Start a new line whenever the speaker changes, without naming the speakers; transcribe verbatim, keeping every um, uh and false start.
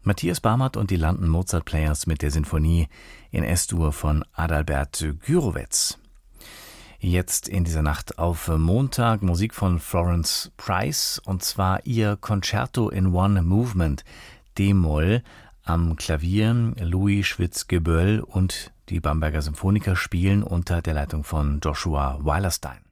Matthias Barmert und die London Mozart Players mit der Sinfonie in S-Dur von Adalbert Gürowetz. Jetzt in dieser Nacht auf Montag Musik von Florence Price, und zwar ihr Concerto in One Movement, D-Moll, am Klavier Louis Schwitz-Geböll, und die Bamberger Symphoniker spielen unter der Leitung von Joshua Weilerstein.